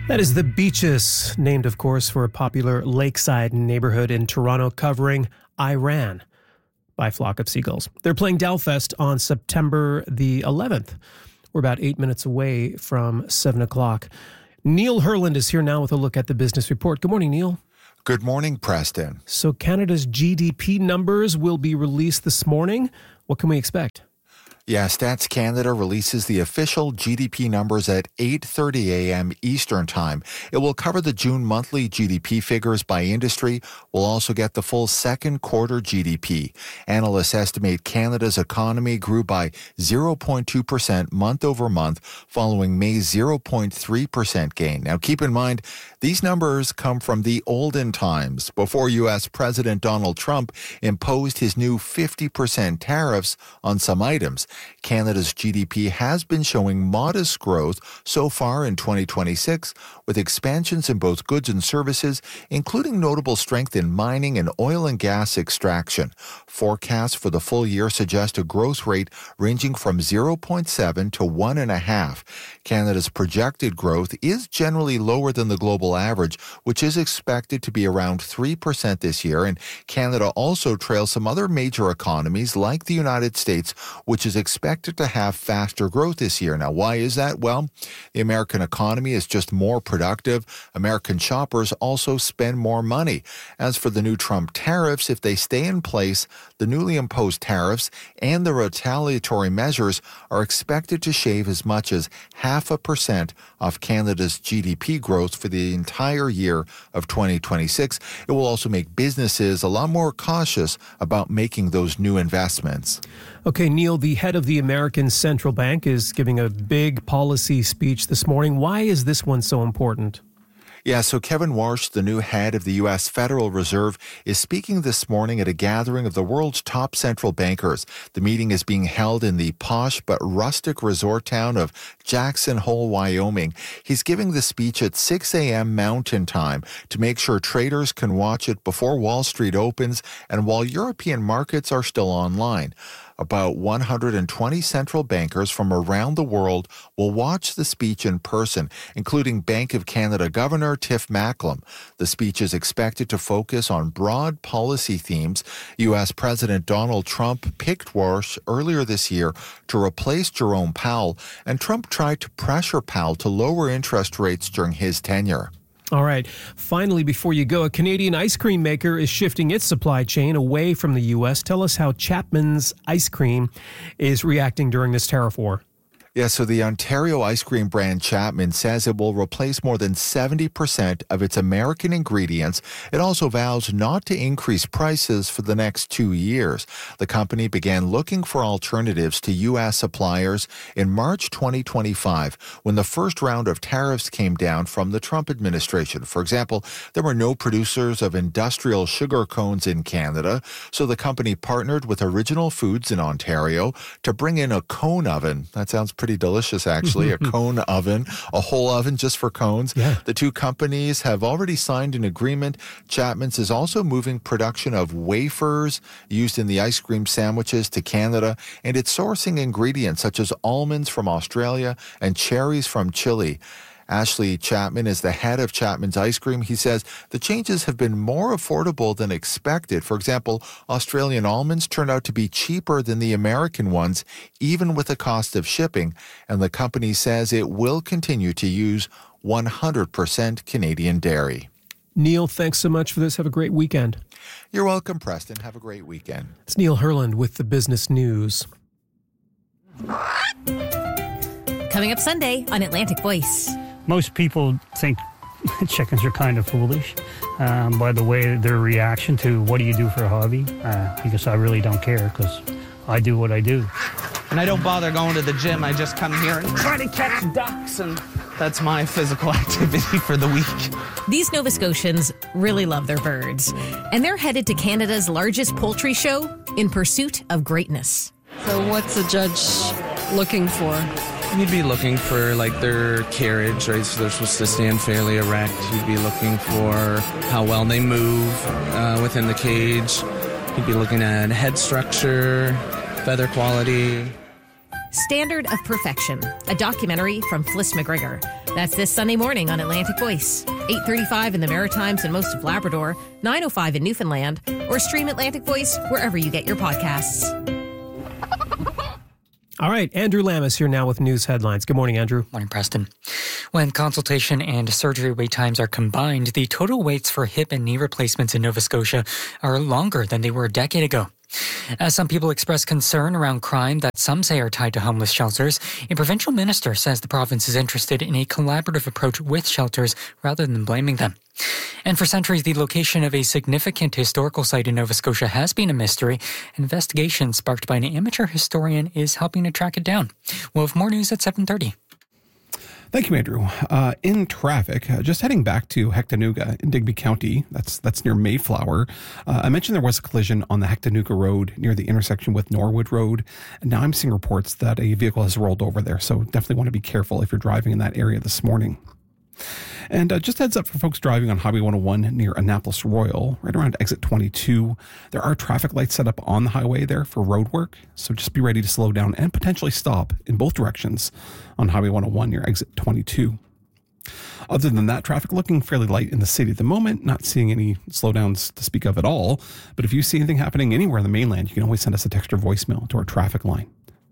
That is the Beaches, named, of course, for a popular lakeside neighborhood in Toronto covering Iran by a flock of seagulls. They're playing Dalfest on September the 11th. We're about 8 minutes away from 7 o'clock. Neil Herland is here now with a look at the business report. Good morning, Neil. Good morning, Preston. So Canada's GDP numbers will be released this morning. What can we expect? Yeah, Stats Canada releases the official GDP numbers at 8:30 a.m. Eastern Time. It will cover the June monthly GDP figures by industry. We'll also get the full second quarter GDP. Analysts estimate Canada's economy grew by 0.2% month over month, following May's 0.3% gain. Now, keep in mind, these numbers come from the olden times, before U.S. President Donald Trump imposed his new 50% tariffs on some items. Canada's GDP has been showing modest growth so far in 2026, with expansions in both goods and services, including notable strength in mining and oil and gas extraction. Forecasts for the full year suggest a growth rate ranging from 0.7 to 1.5. Canada's projected growth is generally lower than the global average, which is expected to be around 3% this year, and Canada also trails some other major economies like the United States, which is expected to have faster growth this year. Now, why is that? Well, the American economy is just more productive. American shoppers also spend more money. As for the new Trump tariffs, if they stay in place, the newly imposed tariffs and the retaliatory measures are expected to shave as much as 0.5% off Canada's GDP growth for the entire year of 2026. It will also make businesses a lot more cautious about making those new investments. Okay, Neil, the head of the American Central Bank is giving a big policy speech this morning. Why is this one so important? Yeah, so Kevin Warsh, the new head of the U.S. Federal Reserve, is speaking this morning at a gathering of the world's top central bankers. The meeting is being held in the posh but rustic resort town of Jackson Hole, Wyoming. He's giving the speech at 6 a.m. Mountain Time to make sure traders can watch it before Wall Street opens and while European markets are still online. About 120 central bankers from around the world will watch the speech in person, including Bank of Canada Governor Tiff Macklem. The speech is expected to focus on broad policy themes. U.S. President Donald Trump picked Warsh earlier this year to replace Jerome Powell, and Trump tried to pressure Powell to lower interest rates during his tenure. All right. Finally, before you go, a Canadian ice cream maker is shifting its supply chain away from the U.S. Tell us how Chapman's Ice Cream is reacting during this tariff war. Yeah, so the Ontario ice cream brand Chapman says it will replace more than 70% of its American ingredients. It also vows not to increase prices for the next 2 years. The company began looking for alternatives to U.S. suppliers in March 2025, when the first round of tariffs came down from the Trump administration. For example, there were no producers of industrial sugar cones in Canada, so the company partnered with Original Foods in Ontario to bring in a cone oven. That sounds pretty delicious, actually. A cone oven, a whole oven just for cones. Yeah. The two companies have already signed an agreement. Chapman's is also moving production of wafers used in the ice cream sandwiches to Canada, and it's sourcing ingredients such as almonds from Australia and cherries from Chile. Ashley Chapman is the head of Chapman's Ice Cream. He says the changes have been more affordable than expected. For example, Australian almonds turned out to be cheaper than the American ones, even with the cost of shipping. And the company says it will continue to use 100% Canadian dairy. Neil, thanks so much for this. Have a great weekend. You're welcome, Preston. Have a great weekend. It's Neil Herland with the Business News. Coming up Sunday on Atlantic Voice. Most people think chickens are kind of foolish by the way their reaction to what do you do for a hobby, because I really don't care because I do what I do. And I don't bother going to the gym. I just come here and try to catch ducks, and that's my physical activity for the week. These Nova Scotians really love their birds, and they're headed to Canada's largest poultry show in pursuit of greatness. So what's the judge looking for? You'd be looking for like their carriage, right? So they're supposed to stand fairly erect. You'd be looking for how well they move within the cage. You'd be looking at head structure, feather quality. Standard of Perfection, a documentary from Fliss McGregor. That's this Sunday morning on Atlantic Voice, 8:35 in the Maritimes and most of Labrador, 9:05 in Newfoundland, or stream Atlantic Voice wherever you get your podcasts. All right, Andrew Lamis here now with news headlines. Good morning, Andrew. Morning, Preston. When consultation and surgery wait times are combined, the total waits for hip and knee replacements in Nova Scotia are longer than they were a decade ago. As some people express concern around crime that some say are tied to homeless shelters, a provincial minister says the province is interested in a collaborative approach with shelters rather than blaming them. And for centuries, the location of a significant historical site in Nova Scotia has been a mystery. An investigation sparked by an amateur historian is helping to track it down. We'll have more news at 7:30. Thank you, Andrew. In traffic, just heading back to Hectanooga in Digby County, that's near Mayflower. I mentioned there was a collision on the Hectanooga Road near the intersection with Norwood Road. And now I'm seeing reports that a vehicle has rolled over there, so definitely want to be careful if you're driving in that area this morning. And just heads up for folks driving on Highway 101 near Annapolis Royal, right around exit 22. There are traffic lights set up on the highway there for road work, so just be ready to slow down and potentially stop in both directions on Highway 101 near exit 22. Other than that, traffic looking fairly light in the city at the moment, not seeing any slowdowns to speak of at all. But if you see anything happening anywhere in the mainland, you can always send us a text or voicemail to our traffic line,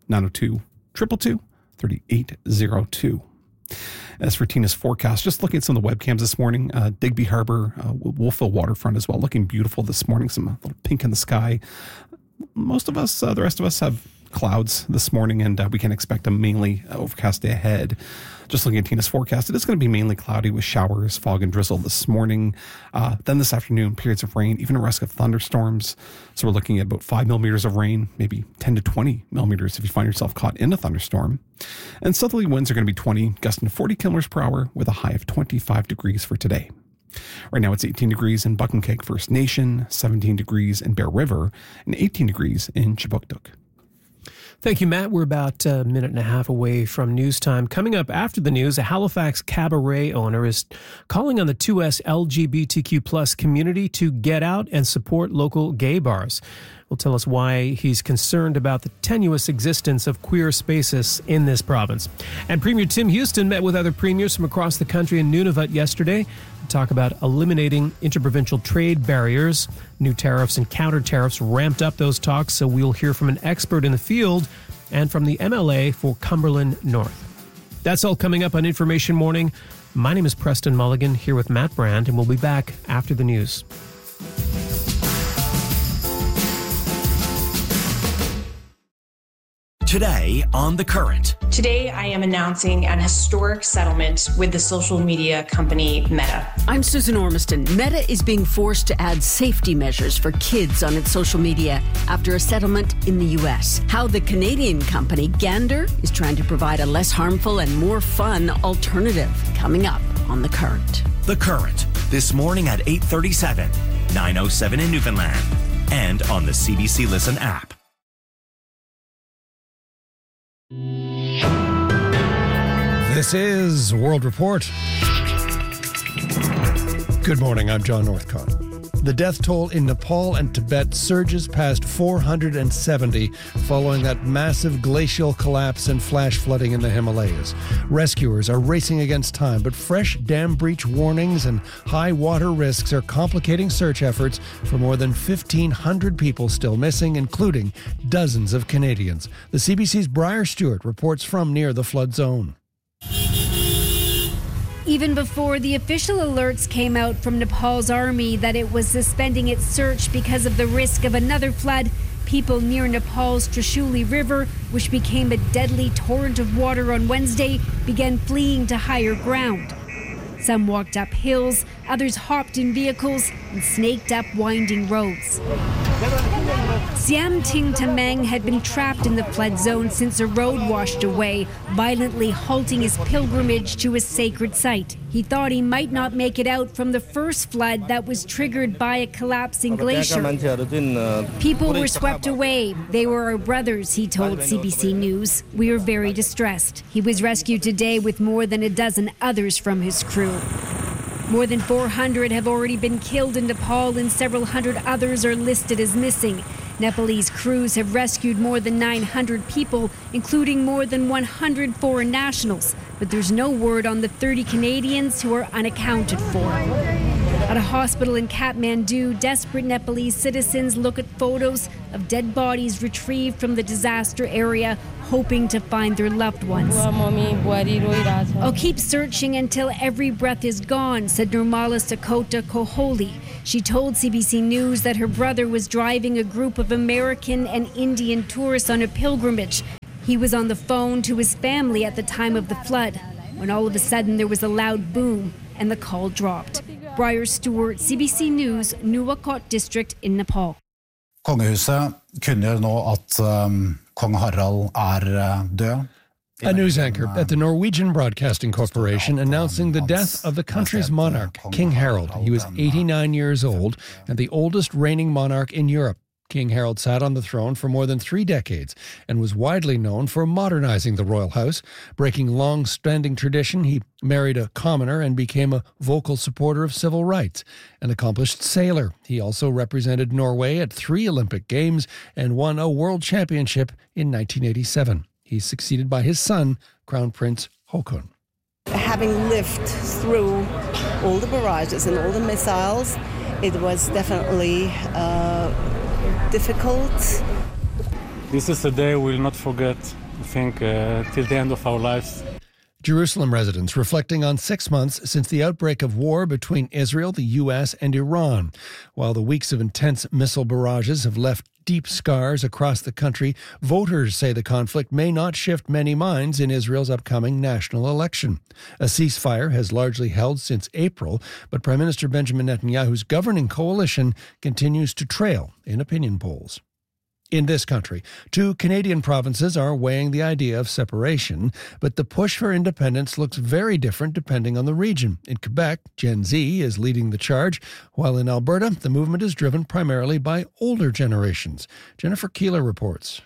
902-222-3802. As for Tina's forecast, just looking at some of the webcams this morning, Digby Harbor, Wolfville waterfront as well, looking beautiful this morning, some little pink in the sky. Most of us, the rest of us have clouds this morning, and we can expect a mainly overcast day ahead. Just looking at Tina's forecast, it is going to be mainly cloudy with showers, fog, and drizzle this morning. Then this afternoon, periods of rain, even a risk of thunderstorms. So we're looking at about 5 millimeters of rain, maybe 10 to 20 millimeters if you find yourself caught in a thunderstorm. And southerly winds are going to be 20, gusting to 40 kilometers per hour with a high of 25 degrees for today. Right now it's 18 degrees in Buckankeg First Nation, 17 degrees in Bear River, and 18 degrees in Chibuktuk. Thank you, Matt. We're about a minute and a half away from news time. Coming up after the news, a Halifax cabaret owner is calling on the 2S LGBTQ plus community to get out and support local gay bars. Will tell us why he's concerned about the tenuous existence of queer spaces in this province. And Premier Tim Houston met with other premiers from across the country in Nunavut yesterday to talk about eliminating interprovincial trade barriers. New tariffs and counter tariffs ramped up those talks, so we'll hear from an expert in the field and from the MLA for Cumberland North. That's all coming up on Information Morning. My name is Preston Mulligan, here with Matt Brand, and we'll be back after the news. Today on The Current. Today, I am announcing an historic settlement with the social media company Meta. I'm Susan Ormiston. Meta is being forced to add safety measures for kids on its social media after a settlement in the U.S. How the Canadian company Gander is trying to provide a less harmful and more fun alternative. Coming up on The Current. The Current, this morning at 8:37, 9:07 in Newfoundland, and on the CBC Listen app. This is World Report. Good morning, I'm John Northcott. The death toll in Nepal and Tibet surges past 470 following that massive glacial collapse and flash flooding in the Himalayas. Rescuers are racing against time, but fresh dam breach warnings and high water risks are complicating search efforts for more than 1,500 people still missing, including dozens of Canadians. The CBC's Briar Stewart reports from near the flood zone. Even before the official alerts came out from Nepal's army that it was suspending its search because of the risk of another flood, people near Nepal's Trishuli River, which became a deadly torrent of water on Wednesday, began fleeing to higher ground. Some walked up hills, others hopped in vehicles and snaked up winding roads. Siam Ting Tamang had been trapped in the flood zone since a road washed away, violently halting his pilgrimage to a sacred site. He thought he might not make it out from the first flood that was triggered by a collapsing glacier. People were swept away. They were our brothers, he told CBC News. We are very distressed. He was rescued today with more than a dozen others from his crew. More than 400 have already been killed in Nepal and several hundred others are listed as missing. Nepalese crews have rescued more than 900 people, including more than 100 foreign nationals. But there's no word on the 30 Canadians who are unaccounted for. At a hospital in Kathmandu, desperate Nepalese citizens look at photos of dead bodies retrieved from the disaster area, hoping to find their loved ones. I'll keep searching until every breath is gone, said Nirmala Sakota Koholi. She told CBC News that her brother was driving a group of American and Indian tourists on a pilgrimage. He was on the phone to his family at the time of the flood, when all of a sudden there was a loud boom and the call dropped. Briar Stewart, CBC News, Nuwakot District in Nepal. Kongehuset kunngjør nå at kong Harald død. A news anchor at the Norwegian Broadcasting Corporation announcing the death of the country's monarch, King Harald. He was 89 years old and the oldest reigning monarch in Europe. King Harald sat on the throne for more than 3 decades and was widely known for modernizing the royal house. Breaking long-standing tradition, he married a commoner and became a vocal supporter of civil rights. An accomplished sailor, he also represented Norway at 3 Olympic Games and won a world championship in 1987. He's succeeded by his son, Crown Prince Haakon. Having lived through all the barrages and all the missiles, it was definitely difficult. This is a day we will not forget, I think, till the end of our lives. Jerusalem residents reflecting on 6 months since the outbreak of war between Israel, the U.S., and Iran. While the weeks of intense missile barrages have left deep scars across the country, voters say the conflict may not shift many minds in Israel's upcoming national election. A ceasefire has largely held since April, but Prime Minister Benjamin Netanyahu's governing coalition continues to trail in opinion polls. In this country, 2 Canadian provinces are weighing the idea of separation, but the push for independence looks very different depending on the region. In Quebec, Gen Z is leading the charge, while in Alberta, the movement is driven primarily by older generations. Jennifer Keeler reports.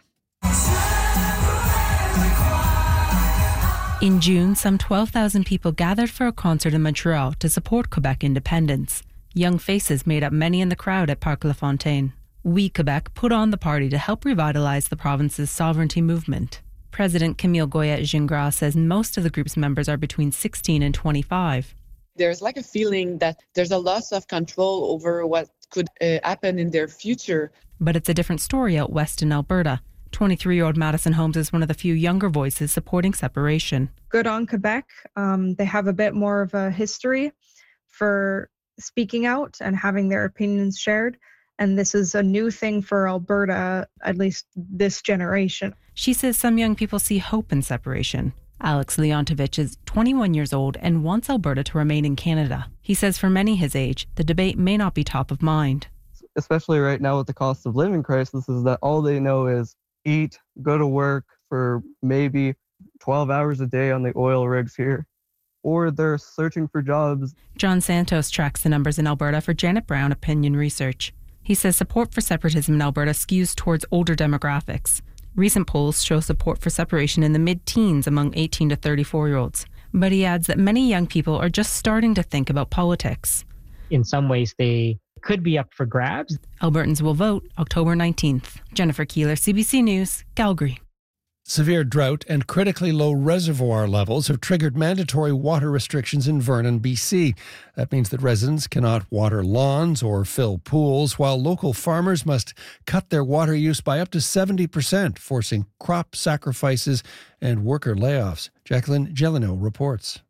In June, some 12,000 people gathered for a concert in Montreal to support Quebec independence. Young faces made up many in the crowd at Parc La Fontaine. We Quebec put on the party to help revitalize the province's sovereignty movement. President Camille Goyette-Gingras says most of the group's members are between 16 and 25. There's like a feeling that there's a loss of control over what could happen in their future. But it's a different story out west in Alberta. 23-year-old Madison Holmes is one of the few younger voices supporting separation. Good on Quebec. They have a bit more of a history for speaking out and having their opinions shared. And this is a new thing for Alberta, at least this generation. She says some young people see hope in separation. Alex Leontovich is 21 years old and wants Alberta to remain in Canada. He says for many his age, the debate may not be top of mind. Especially right now with the cost of living crisis, is that all they know is eat, go to work for maybe 12 hours a day on the oil rigs here, or they're searching for jobs. John Santos tracks the numbers in Alberta for Janet Brown Opinion Research. He says support for separatism in Alberta skews towards older demographics. Recent polls show support for separation in the mid-teens among 18 to 34-year-olds. But he adds that many young people are just starting to think about politics. In some ways, they could be up for grabs. Albertans will vote October 19th. Jennifer Keeler, CBC News, Calgary. Severe drought and critically low reservoir levels have triggered mandatory water restrictions in Vernon, BC. That means that residents cannot water lawns or fill pools, while local farmers must cut their water use by up to 70%, forcing crop sacrifices and worker layoffs. Jacqueline Gelino reports.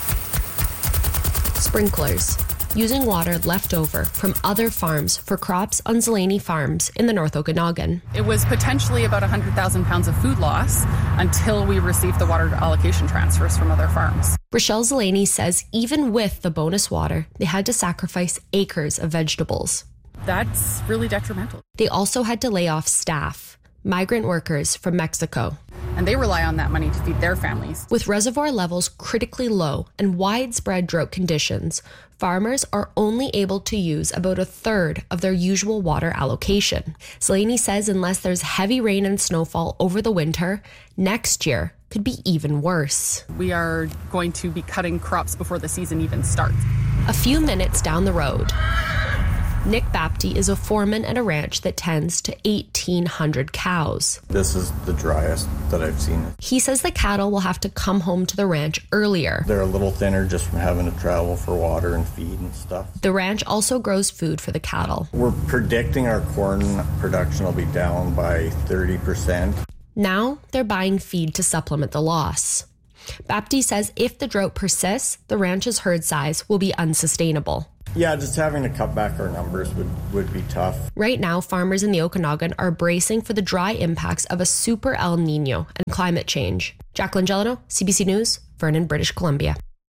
Sprinklers. Using water left over from other farms for crops on Zeleny Farms in the North Okanagan. It was potentially about 100,000 pounds of food loss until we received the water allocation transfers from other farms. Rochelle Zeleny says even with the bonus water, they had to sacrifice acres of vegetables. That's really detrimental. They also had to lay off staff, migrant workers from Mexico. And they rely on that money to feed their families. With reservoir levels critically low and widespread drought conditions, farmers are only able to use about a third of their usual water allocation. Zeleny says unless there's heavy rain and snowfall over the winter, next year could be even worse. We are going to be cutting crops before the season even starts. A few minutes down the road, Nick Bapty is a foreman at a ranch that tends to 1,800 cows. This is the driest that I've seen. He says the cattle will have to come home to the ranch earlier. They're a little thinner just from having to travel for water and feed and stuff. The ranch also grows food for the cattle. We're predicting our corn production will be down by 30%. Now they're buying feed to supplement the loss. Bapty says if the drought persists, the ranch's herd size will be unsustainable. Yeah, just having to cut back our numbers would be tough. Right now, farmers in the Okanagan are bracing for the dry impacts of a super El Nino and climate change. Jacqueline Gelano, CBC News, Vernon, British Columbia.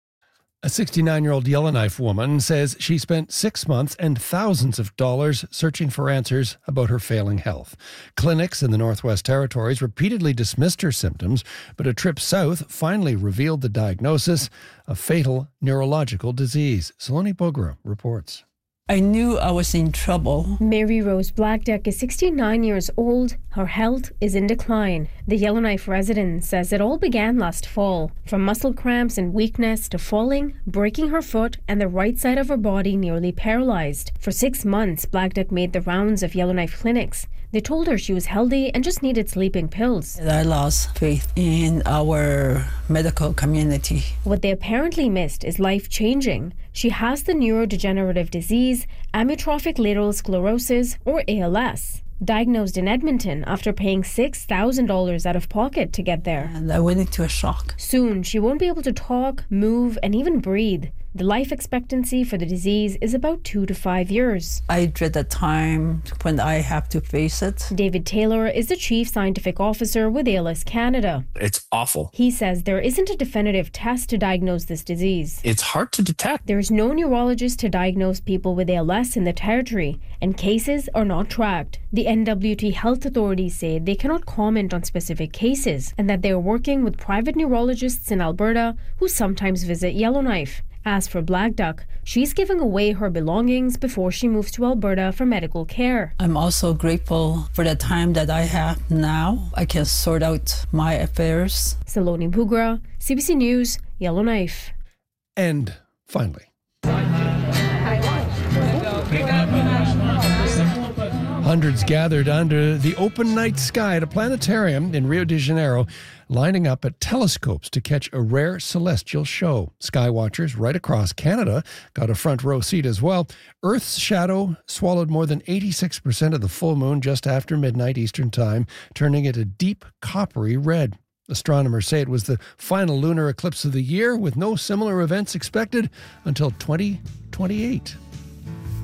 A 69-year-old Yellowknife woman says she spent 6 months and thousands of dollars searching for answers about her failing health. Clinics in the Northwest Territories repeatedly dismissed her symptoms, but a trip south finally revealed the diagnosis, a fatal neurological disease. Saloni Bogra reports. I knew I was in trouble. Mary Rose Blackduck is 69 years old. Her health is in decline. The Yellowknife resident says it all began last fall. From muscle cramps and weakness to falling, breaking her foot, and the right side of her body nearly paralyzed. For 6 months, Blackduck made the rounds of Yellowknife clinics. They told her she was healthy and just needed sleeping pills. I lost faith in our medical community. What they apparently missed is life-changing. She has the neurodegenerative disease, amyotrophic lateral sclerosis, or ALS. Diagnosed in Edmonton after paying $6,000 out of pocket to get there. And I went into a shock. Soon, she won't be able to talk, move, and even breathe. The life expectancy for the disease is about 2 to 5 years. I dread the time when I have to face it. David Taylor is the Chief Scientific Officer with ALS Canada. It's awful. He says there isn't a definitive test to diagnose this disease. It's hard to detect. There's no neurologist to diagnose people with ALS in the territory, and cases are not tracked. The NWT health authorities say they cannot comment on specific cases and that they are working with private neurologists in Alberta who sometimes visit Yellowknife. As for Blackduck, she's giving away her belongings before she moves to Alberta for medical care. I'm also grateful for the time that I have now. I can sort out my affairs. Saloni Bogra, CBC News, Yellowknife. And finally, hundreds gathered under the open night sky at a planetarium in Rio de Janeiro, lining up at telescopes to catch a rare celestial show. Skywatchers right across Canada got a front row seat as well. Earth's shadow swallowed more than 86% of the full moon just after midnight Eastern Time, turning it a deep coppery red. Astronomers say it was the final lunar eclipse of the year, with no similar events expected until 2028.